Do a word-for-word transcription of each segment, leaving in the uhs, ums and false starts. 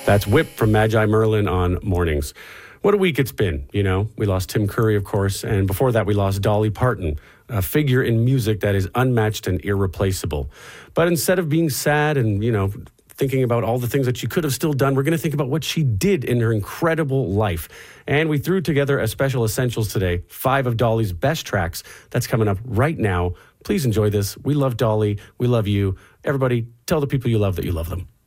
That's Whip from Magi Merlin on Mornings. What a week it's been, you know. We lost Tim Curry, of course, and before that we lost Dolly Parton, a figure in music that is unmatched and irreplaceable. But instead of being sad and, you know, thinking about all the things that she could have still done, we're going to think about what she did in her incredible life. And we threw together a special Essentials today, five of Dolly's best tracks. That's coming up right now. Please enjoy this. We love Dolly. We love you. Everybody, tell the people you love that you love them.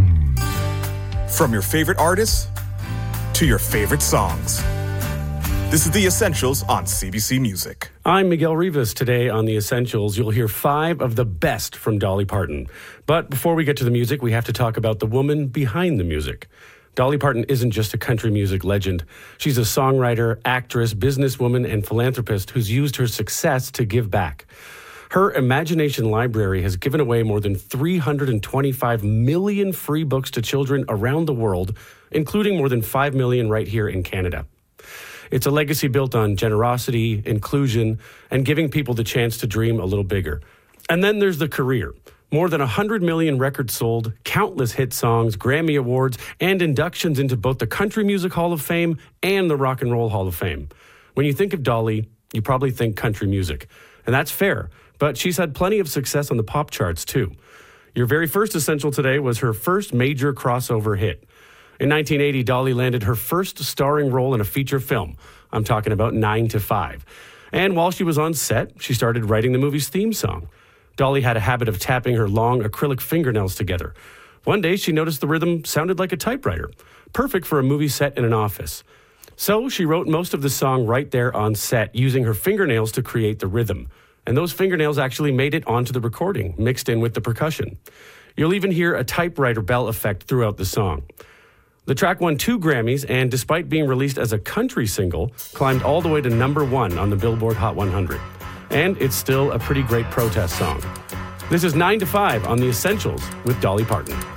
From your favorite artists to your favorite songs. This is The Essentials on C B C Music. I'm Miguel Rivas. Today on The Essentials, you'll hear five of the best from Dolly Parton. But before we get to the music, we have to talk about the woman behind the music. Dolly Parton isn't just a country music legend. She's a songwriter, actress, businesswoman, and philanthropist who's used her success to give back. Her Imagination Library has given away more than three hundred twenty-five million free books to children around the world, including more than five million right here in Canada. It's a legacy built on generosity, inclusion, and giving people the chance to dream a little bigger. And then there's the career. More than one hundred million records sold, countless hit songs, Grammy Awards, and inductions into both the Country Music Hall of Fame and the Rock and Roll Hall of Fame. When you think of Dolly, you probably think country music. And that's fair, but she's had plenty of success on the pop charts too. Your very first essential today was her first major crossover hit. In nineteen eighty, Dolly landed her first starring role in a feature film. I'm talking about nine to five. And while she was on set, she started writing the movie's theme song. Dolly had a habit of tapping her long acrylic fingernails together. One day, she noticed the rhythm sounded like a typewriter, perfect for a movie set in an office. So she wrote most of the song right there on set, using her fingernails to create the rhythm. And those fingernails actually made it onto the recording, mixed in with the percussion. You'll even hear a typewriter bell effect throughout the song. The track won two Grammys, and despite being released as a country single, climbed all the way to number one on the Billboard Hot one hundred. And it's still a pretty great protest song. This is nine to five on The Essentials with Dolly Parton.